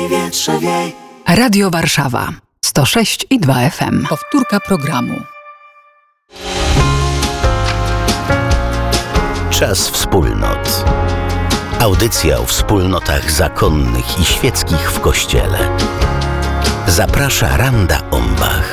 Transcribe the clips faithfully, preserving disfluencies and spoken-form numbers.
Wietrze, wietrze, wiej. Radio Warszawa sto sześć i dwa F M. Powtórka programu. Czas wspólnot. Audycja o wspólnotach zakonnych i świeckich w Kościele. Zaprasza Randa Ombach.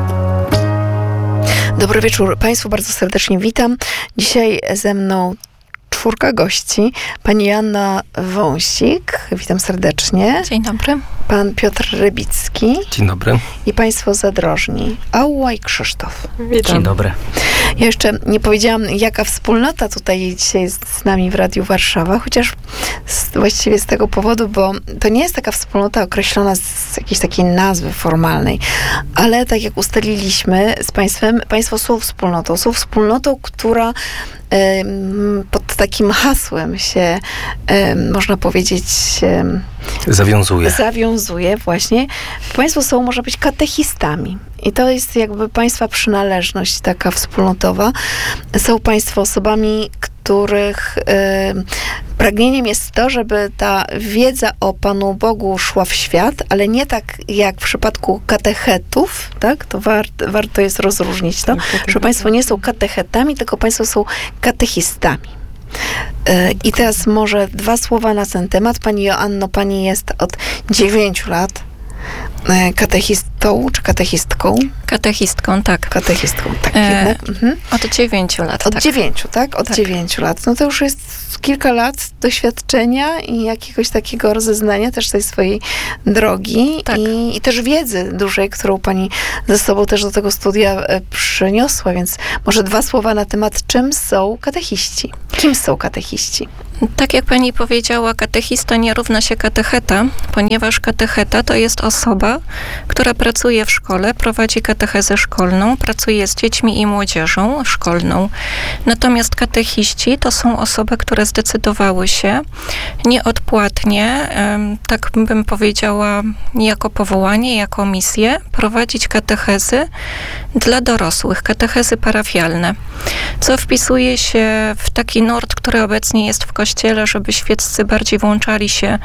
Dobry wieczór Państwu, bardzo serdecznie witam. Dzisiaj ze mną czwórka gości. Pani Joanna Wąsik, witam serdecznie. Dzień dobry. Pan Piotr Rybicki. Dzień dobry. I Państwo zadrożni. Ała i Krzysztof. Witam. Dzień dobry. Ja jeszcze nie powiedziałam, jaka wspólnota tutaj dzisiaj jest z nami w Radiu Warszawa, chociaż z, właściwie z tego powodu, bo to nie jest taka wspólnota określona z jakiejś takiej nazwy formalnej, ale tak jak ustaliliśmy z Państwem, Państwo są wspólnotą. Są wspólnotą, która pod takim hasłem się, można powiedzieć, zawiązuje. Zawiązuje właśnie. Państwo są, można być, katechistami. I to jest jakby Państwa przynależność taka wspólnotowa. Są Państwo osobami, których y, pragnieniem jest to, żeby ta wiedza o Panu Bogu szła w świat, ale nie tak jak w przypadku katechetów, tak? To wart, warto jest rozróżnić to, że Państwo nie są katechetami, tylko Państwo są katechistami. Y, I teraz może dwa słowa na ten temat. Pani Joanno, Pani jest od dziewięciu lat katechistą, czy katechistką? Katechistką, tak. Katechistką, tak. E, mhm. Od dziewięciu lat, Od tak. dziewięciu, tak? Od tak. dziewięciu lat. No to już jest kilka lat doświadczenia i jakiegoś takiego rozeznania też tej swojej drogi tak. i, i też wiedzy dużej, którą Pani ze sobą też do tego studia przyniosła, więc może dwa słowa na temat, czym są katechiści. Kim są katechiści? Tak jak Pani powiedziała, katechista nie równa się katecheta, ponieważ katecheta to jest osoba, która pracuje w szkole, prowadzi katechezę szkolną, pracuje z dziećmi i młodzieżą szkolną. Natomiast katechiści to są osoby, które zdecydowały się nieodpłatnie, tak bym powiedziała, jako powołanie, jako misję, prowadzić katechezy dla dorosłych, katechezy parafialne, co wpisuje się w taki nurt, który obecnie jest w Kościele, żeby świeccy bardziej włączali się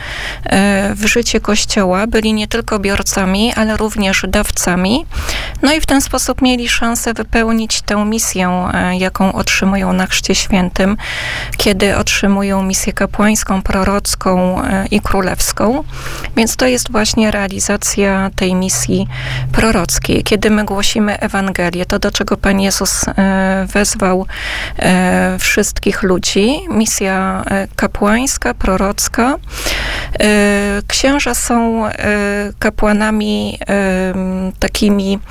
w życie Kościoła, byli nie tylko biorcami, ale również dawcami. No i w ten sposób mieli szansę wypełnić tę misję, jaką otrzymują na Chrzcie Świętym, kiedy otrzymują misję kapłańską, prorocką i królewską. Więc to jest właśnie realizacja tej misji prorockiej. Kiedy my głosimy Ewangelię, to do czego Pan Jezus wezwał wszystkich ludzi, misja kapłańska, prorocka. Księża są kapłanami takimi,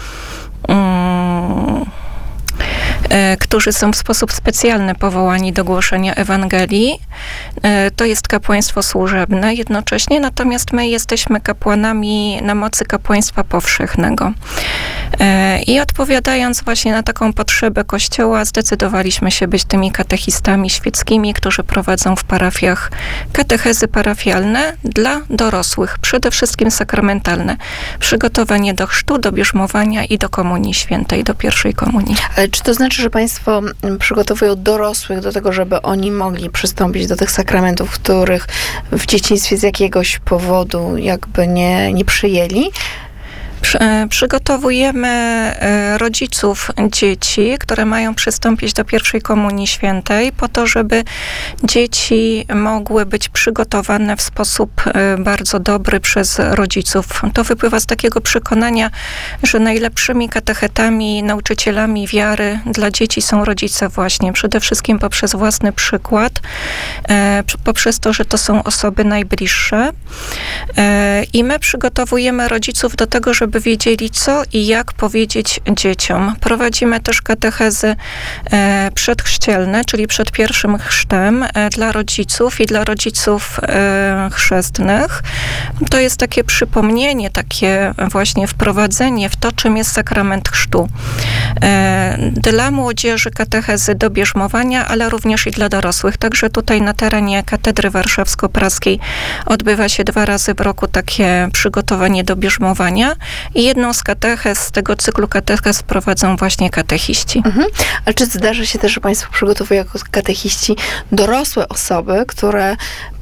którzy są w sposób specjalny powołani do głoszenia Ewangelii. To jest kapłaństwo służebne jednocześnie, natomiast my jesteśmy kapłanami na mocy kapłaństwa powszechnego. I odpowiadając właśnie na taką potrzebę Kościoła, zdecydowaliśmy się być tymi katechistami świeckimi, którzy prowadzą w parafiach katechezy parafialne dla dorosłych, przede wszystkim sakramentalne. Przygotowanie do chrztu, do bierzmowania i do Komunii Świętej, do pierwszej komunii. Ale czy to znaczy, że Państwo przygotowują dorosłych do tego, żeby oni mogli przystąpić do tych sakramentów, których w dzieciństwie z jakiegoś powodu jakby nie, nie przyjęli? Przygotowujemy rodziców dzieci, które mają przystąpić do pierwszej Komunii Świętej, po to, żeby dzieci mogły być przygotowane w sposób bardzo dobry przez rodziców. To wypływa z takiego przekonania, że najlepszymi katechetami, nauczycielami wiary dla dzieci są rodzice właśnie. Przede wszystkim poprzez własny przykład, poprzez to, że to są osoby najbliższe. I my przygotowujemy rodziców do tego, żeby żeby wiedzieli, co i jak powiedzieć dzieciom. Prowadzimy też katechezy e, przedchrzcielne, czyli przed pierwszym chrztem e, dla rodziców i dla rodziców e, chrzestnych. To jest takie przypomnienie, takie właśnie wprowadzenie w to, czym jest sakrament chrztu. E, dla młodzieży katechezy do bierzmowania, ale również i dla dorosłych. Także tutaj na terenie Katedry Warszawsko-Praskiej odbywa się dwa razy w roku takie przygotowanie do bierzmowania i jedną z katechez z tego cyklu katechez prowadzą właśnie katechiści. Mhm. Ale czy zdarza się też, że Państwo przygotowują jako katechiści dorosłe osoby, które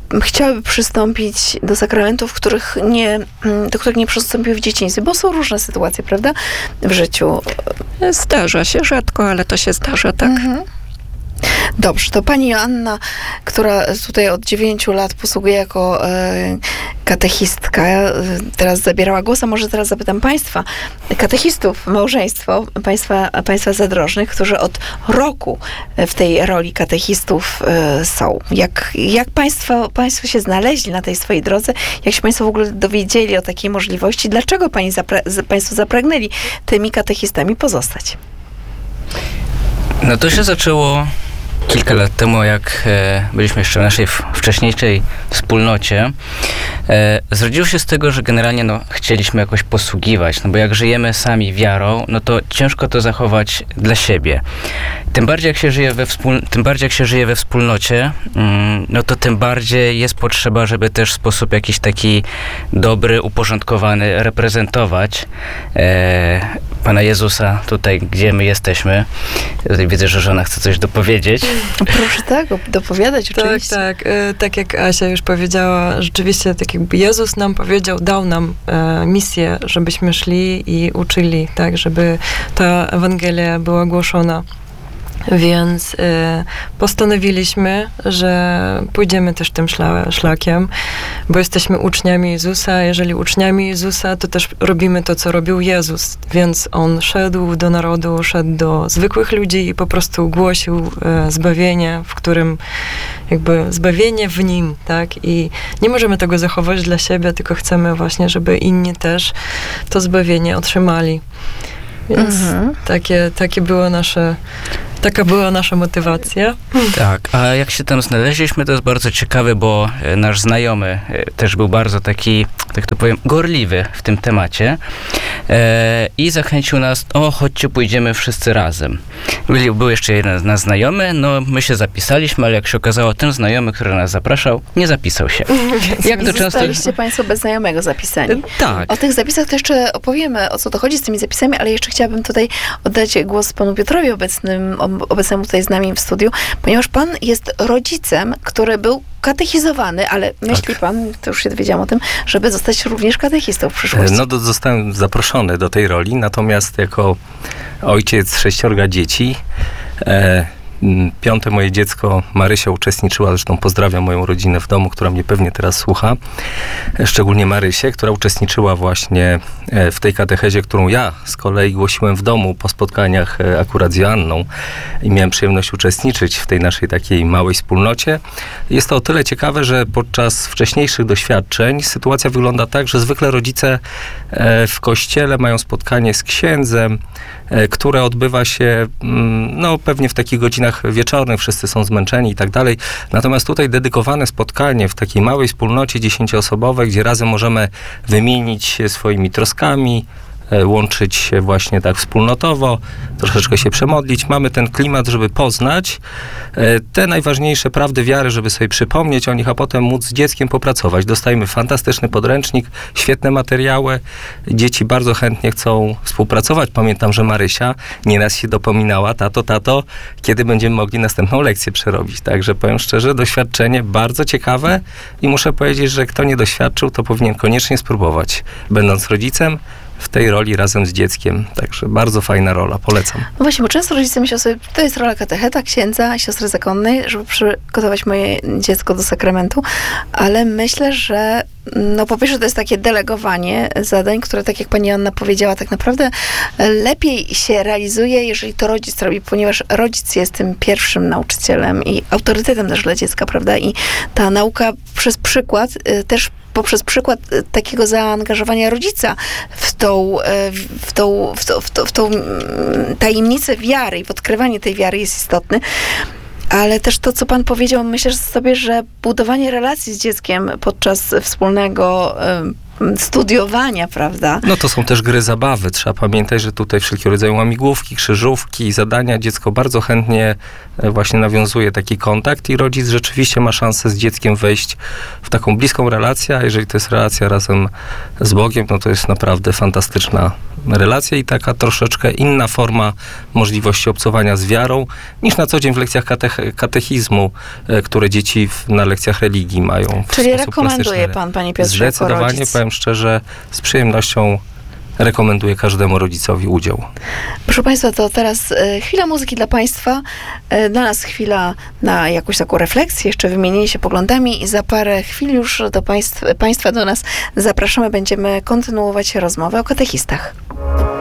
chciałyby przystąpić do sakramentów, których nie, do których nie przystąpiły w dzieciństwie, bo są różne sytuacje, prawda, w życiu. Zdarza się, rzadko, ale to się zdarza, tak. Mhm. Dobrze, to pani Joanna, która tutaj od dziewięciu lat posługuje jako e, katechistka, e, teraz zabierała głos, a może teraz zapytam państwa, katechistów, małżeństwo, państwa, państwa zadrożnych, którzy od roku w tej roli katechistów e, są. Jak, jak państwo, państwo się znaleźli na tej swojej drodze? Jak się państwo w ogóle dowiedzieli o takiej możliwości? Dlaczego pani zapra- państwo zapragnęli tymi katechistami pozostać? No to się zaczęło kilka lat temu, jak e, byliśmy jeszcze w naszej w, wcześniejszej wspólnocie. E, zrodziło się z tego, że generalnie no, chcieliśmy jakoś posługiwać, no bo jak żyjemy sami wiarą, no to ciężko to zachować dla siebie. Tym bardziej jak się żyje we, wspól, tym bardziej jak się żyje we wspólnocie, mm, no to tym bardziej jest potrzeba, żeby też w sposób jakiś taki dobry, uporządkowany reprezentować e, Pana Jezusa tutaj, gdzie my jesteśmy. Tutaj widzę, że żona chce coś dopowiedzieć. Proszę tak, dopowiadać oczywiście. Tak, tak. E, tak jak Asia już powiedziała, rzeczywiście tak jakby Jezus nam powiedział, dał nam e, misję, żebyśmy szli i uczyli, tak, żeby ta Ewangelia była głoszona. Więc y, postanowiliśmy, że pójdziemy też tym szla, szlakiem, bo jesteśmy uczniami Jezusa. Jeżeli uczniami Jezusa, to też robimy to, co robił Jezus. Więc On szedł do narodu, szedł do zwykłych ludzi i po prostu głosił y, zbawienie, w którym jakby zbawienie w Nim, tak? I nie możemy tego zachować dla siebie, tylko chcemy właśnie, żeby inni też to zbawienie otrzymali. Więc mhm. takie, takie było nasze, taka była nasza motywacja. Tak, a jak się tam znaleźliśmy, to jest bardzo ciekawe, bo nasz znajomy też był bardzo taki, tak to powiem, gorliwy w tym temacie e, i zachęcił nas, o chodźcie, pójdziemy wszyscy razem. Był, był jeszcze jeden z nas znajomy, no my się zapisaliśmy, ale jak się okazało, ten znajomy, który nas zapraszał, nie zapisał się. Jak to często... Zostaliście państwo bez znajomego zapisani. Tak. O tych zapisach to jeszcze opowiemy, o co to chodzi z tymi zapisami, ale jeszcze chciałabym tutaj oddać głos panu Piotrowi obecnym, obecnemu tutaj z nami w studiu, ponieważ pan jest rodzicem, który był katechizowany, ale myśli tak. pan, to już się dowiedziałam o tym, żeby zostać również katechistą w przyszłości. No to zostałem zaproszony do tej roli, natomiast jako ojciec sześciorga dzieci, e, piąte moje dziecko, Marysia, uczestniczyła, zresztą pozdrawiam moją rodzinę w domu, która mnie pewnie teraz słucha, szczególnie Marysię, która uczestniczyła właśnie w tej katechezie, którą ja z kolei głosiłem w domu po spotkaniach akurat z Joanną i miałem przyjemność uczestniczyć w tej naszej takiej małej wspólnocie. Jest to o tyle ciekawe, że podczas wcześniejszych doświadczeń sytuacja wygląda tak, że zwykle rodzice w kościele mają spotkanie z księdzem, które odbywa się no pewnie w takich godzinach wieczornych, wszyscy są zmęczeni i tak dalej. Natomiast tutaj dedykowane spotkanie w takiej małej wspólnocie dziesięcioosobowej, gdzie razem możemy wymienić się swoimi troskami, łączyć się właśnie tak wspólnotowo, troszeczkę się przemodlić. Mamy ten klimat, żeby poznać te najważniejsze prawdy wiary, żeby sobie przypomnieć o nich, a potem móc z dzieckiem popracować. Dostajemy fantastyczny podręcznik, świetne materiały. Dzieci bardzo chętnie chcą współpracować. Pamiętam, że Marysia nieraz się dopominała, tato, tato, kiedy będziemy mogli następną lekcję przerobić. Także powiem szczerze, doświadczenie bardzo ciekawe i muszę powiedzieć, że kto nie doświadczył, to powinien koniecznie spróbować. Będąc rodzicem, w tej roli razem z dzieckiem. Także bardzo fajna rola, polecam. No właśnie, bo często rodzice myślą sobie, to jest rola katecheta, księdza, siostry zakonnej, żeby przygotować moje dziecko do sakramentu, ale myślę, że no po pierwsze to jest takie delegowanie zadań, które tak jak pani Anna powiedziała, tak naprawdę lepiej się realizuje, jeżeli to rodzic robi, ponieważ rodzic jest tym pierwszym nauczycielem i autorytetem też dla dziecka, prawda? I ta nauka przez przykład też poprzez przykład takiego zaangażowania rodzica w tą, w tą, w tą, w tą, w tą tajemnicę wiary i w odkrywanie tej wiary jest istotny. Ale też to, co pan powiedział, myślę sobie, że budowanie relacji z dzieckiem podczas wspólnego studiowania, prawda? No to są też gry zabawy. Trzeba pamiętać, że tutaj wszelkiego rodzaju łamigłówki, krzyżówki, zadania. Dziecko bardzo chętnie właśnie nawiązuje taki kontakt i rodzic rzeczywiście ma szansę z dzieckiem wejść w taką bliską relację, a jeżeli to jest relacja razem z Bogiem, no to jest naprawdę fantastyczna relacja i taka troszeczkę inna forma możliwości obcowania z wiarą niż na co dzień w lekcjach katech- katechizmu, które dzieci w, na lekcjach religii mają. W Czyli sposób rekomenduje klasyczny. pan, panie Piotrze, jako Zdecydowanie, rodzic. powiem szczerze, z przyjemnością rekomenduję każdemu rodzicowi udział. Proszę państwa, to teraz e, chwila muzyki dla państwa, e, dla nas chwila na jakąś taką refleksję, jeszcze wymienienie się poglądami i za parę chwil już do państw, państwa do nas zapraszamy, będziemy kontynuować rozmowę o katechistach.